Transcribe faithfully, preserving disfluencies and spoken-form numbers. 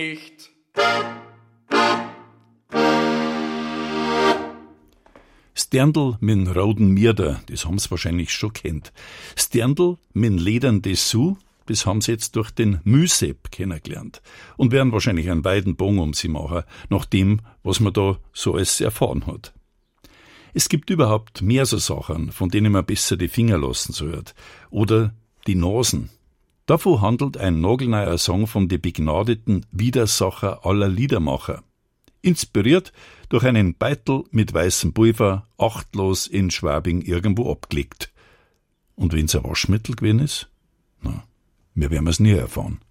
Sterndl mit roten Mierder, das haben sie wahrscheinlich schon kennt. Sterndl mit ledern Dessous, das haben sie jetzt durch den Mühsepp kennengelernt und werden wahrscheinlich einen weiten Bogen um sie machen, nach dem, was man da so alles erfahren hat. Es gibt überhaupt mehr so Sachen, von denen man besser die Finger lassen sollte. Oder die Nasen. Davon handelt ein nagelneuer Song von den begnadeten Widersacher aller Liedermacher. Inspiriert durch einen Beitel mit weißem Pulver, achtlos in Schwabing irgendwo abgelegt. Und wenn's ein Waschmittel gewesen ist? Na, wir werden es nie erfahren.